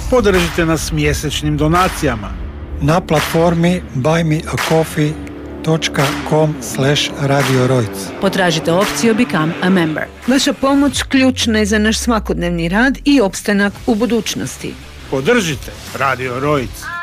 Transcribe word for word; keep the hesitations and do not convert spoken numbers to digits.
Podržite nas mjesečnim donacijama na platformi buy me a coffee dot com slash radio rojc. Potražite opciju Become a Member. Vaša pomoć ključna je za naš svakodnevni rad i opstanak u budućnosti. Podržite Radio Rojc.